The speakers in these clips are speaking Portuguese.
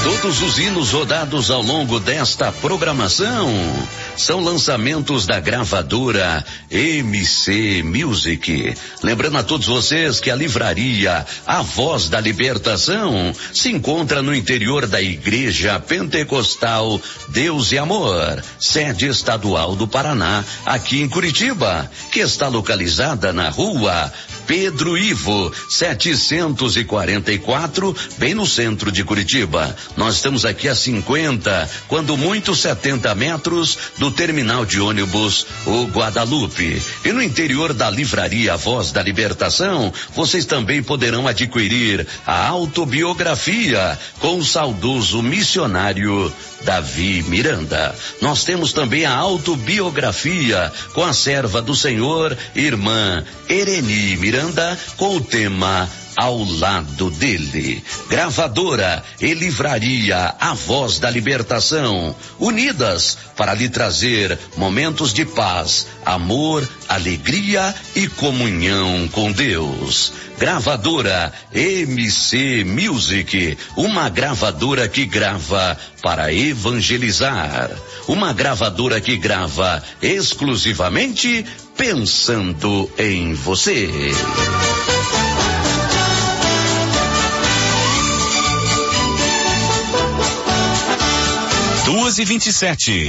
Todos os hinos rodados ao longo desta programação são lançamentos da gravadora MC Music. Lembrando a todos vocês que a livraria A Voz da Libertação se encontra no interior da Igreja Pentecostal Deus e Amor, sede estadual do Paraná, aqui em Curitiba, que está localizada na rua Pedro Ivo, 744, bem no centro de Curitiba. Nós estamos aqui a 50, quando muito 70 metros do terminal de ônibus O Guadalupe. E no interior da livraria A Voz da Libertação, vocês também poderão adquirir a autobiografia com o saudoso missionário Davi Miranda. Nós temos também a autobiografia com a serva do Senhor, irmã Ereni Miranda, com o tema Ao Lado Dele. Gravadora e livraria A Voz da Libertação, unidas para lhe trazer momentos de paz, amor, alegria e comunhão com Deus. Gravadora MC Music, uma gravadora que grava para evangelizar, uma gravadora que grava exclusivamente pensando em você. 2h27.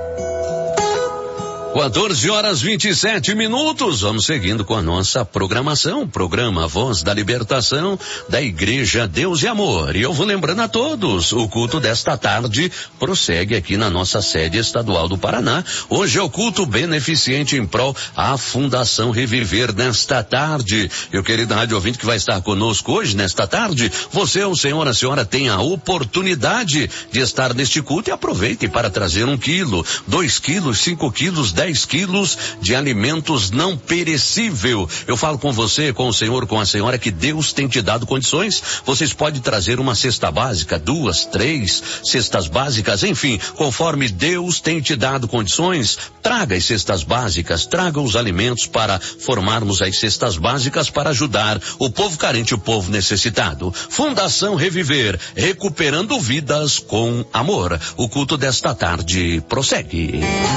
14h27. Vamos seguindo com a nossa programação, programa Voz da Libertação da Igreja Deus e Amor. E eu vou lembrando a todos, o culto desta tarde prossegue aqui na nossa sede estadual do Paraná. Hoje é o culto beneficente em prol à Fundação Reviver nesta tarde. E o querido rádio ouvinte que vai estar conosco hoje, nesta tarde, você, o senhor, a senhora tem a oportunidade de estar neste culto e aproveite para trazer 1 quilo, 2 quilos, 5 quilos, 10 quilos de alimentos não perecível. Eu falo com você, com o senhor, com a senhora, que Deus tem te dado condições. Vocês podem trazer uma cesta básica, 2, 3 cestas básicas, enfim, conforme Deus tem te dado condições. Traga as cestas básicas, traga os alimentos para formarmos as cestas básicas para ajudar o povo carente, o povo necessitado. Fundação Reviver, recuperando vidas com amor. O culto desta tarde prossegue.